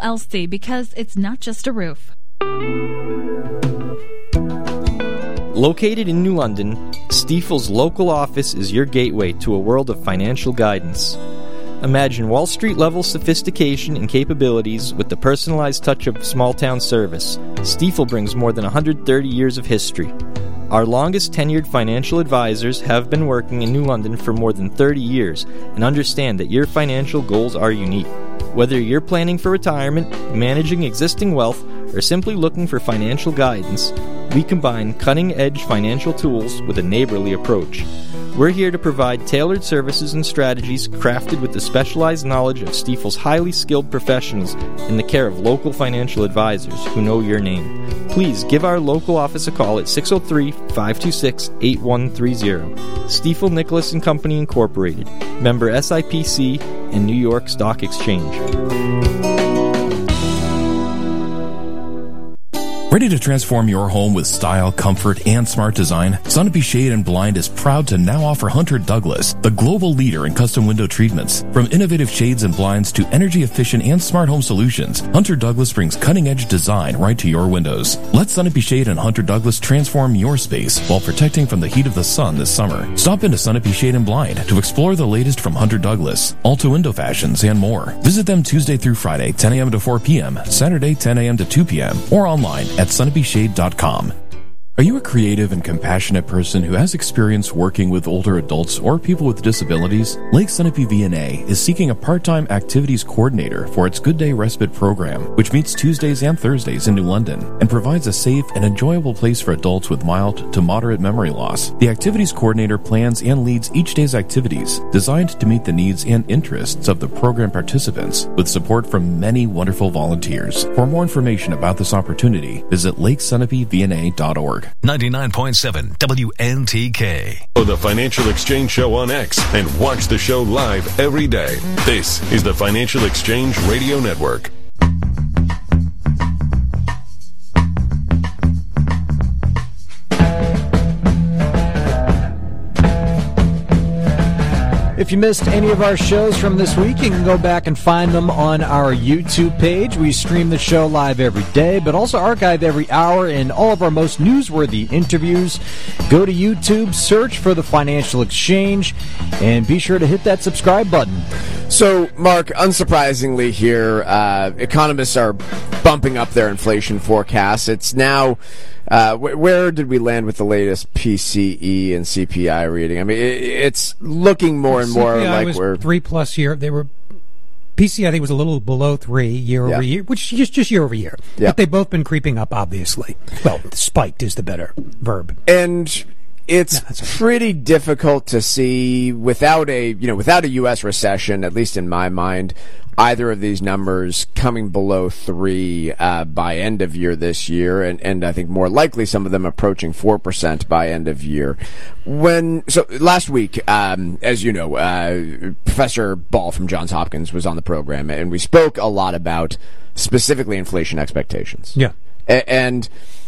LLC, because it's not just a roof. Located in New London, Stifel's local office is your gateway to a world of financial guidance. Imagine Wall Street-level sophistication and capabilities with the personalized touch of small-town service. Stifel brings more than 130 years of history. Our longest tenured financial advisors have been working in New London for more than 30 years and understand that your financial goals are unique. Whether you're planning for retirement, managing existing wealth, or simply looking for financial guidance, we combine cutting-edge financial tools with a neighborly approach. We're here to provide tailored services and strategies crafted with the specialized knowledge of Stifel's highly skilled professionals in the care of local financial advisors who know your name. Please give our local office a call at 603-526-8130. Stifel Nicholas & Company Incorporated, member SIPC and New York Stock Exchange. Ready to transform your home with style, comfort, and smart design? Sunapee Shade and Blind is proud to now offer Hunter Douglas, the global leader in custom window treatments. From innovative shades and blinds to energy-efficient and smart home solutions, Hunter Douglas brings cutting-edge design right to your windows. Let Sunapee Shade and Hunter Douglas transform your space while protecting from the heat of the sun this summer. Stop into Sunapee Shade and Blind to explore the latest from Hunter Douglas, Alta Window Fashions, and more. Visit them Tuesday through Friday, 10 a.m. to 4 p.m., Saturday, 10 a.m. to 2 p.m., or online at sunapeeshade.com. Are you a creative and compassionate person who has experience working with older adults or people with disabilities? Lake Sunapee VNA is seeking a part-time activities coordinator for its Good Day Respite program, which meets Tuesdays and Thursdays in New London and provides a safe and enjoyable place for adults with mild to moderate memory loss. The activities coordinator plans and leads each day's activities designed to meet the needs and interests of the program participants with support from many wonderful volunteers. For more information about this opportunity, visit lakesunapeevna.org. 99.7 WNTK. The Financial Exchange Show on X and watch the show live every day. This is the Financial Exchange Radio Network. If you missed any of our shows from this week, you can go back and find them on our YouTube page. We stream the show live every day, but also archive every hour in all of our most newsworthy interviews. Go to YouTube, search for The Financial Exchange, and be sure to hit that subscribe button. So, Mark, unsurprisingly here, economists are bumping up their inflation forecasts. It's now... where did we land with the latest PCE and CPI reading? I mean, it's looking more and more CPI like was we're 3+ year. They were PCI, I think, was a little below 3 year over year, which is just year over year. Yeah. But they've both been creeping up, obviously. Well, spiked is the better verb. And it's pretty difficult to see without a U.S. recession, at least in my mind, either of these numbers coming below 3 by end of year this year, and I think more likely some of them approaching 4% by end of year. So last week, as you know, Professor Ball from Johns Hopkins was on the program, and we spoke a lot about specifically inflation expectations. Yeah. And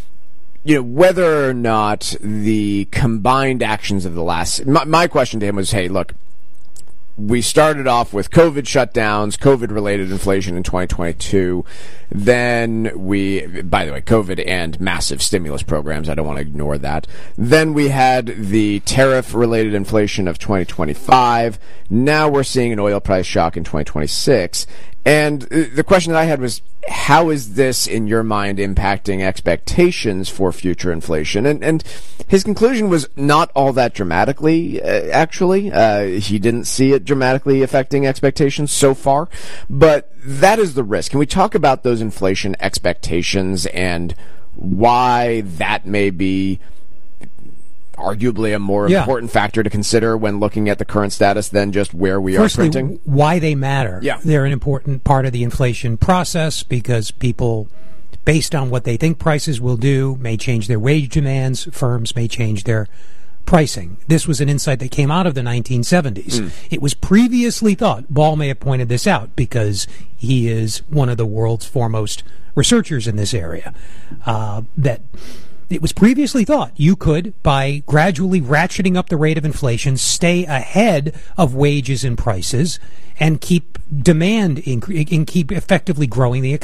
whether or not the combined actions of the last... My question to him was, hey, look, we started off with COVID shutdowns, COVID-related inflation in 2022. Then by the way, COVID and massive stimulus programs. I don't want to ignore that. Then we had the tariff-related inflation of 2025. Now we're seeing an oil price shock in 2026. And the question that I had was, how is this, in your mind, impacting expectations for future inflation? And his conclusion was not all that dramatically, actually. He didn't see it dramatically affecting expectations so far. But that is the risk. Can we talk about those inflation expectations and why that may be arguably a more important factor to consider when looking at the current status than just where we are printing? Why they matter. Yeah. They're an important part of the inflation process because people, based on what they think prices will do, may change their wage demands. Firms may change their pricing. This was an insight that came out of the 1970s. It was previously thought, Ball may have pointed this out because he is one of the world's foremost researchers in this area, that it was previously thought you could, by gradually ratcheting up the rate of inflation, stay ahead of wages and prices and keep demand and keep effectively growing the economy.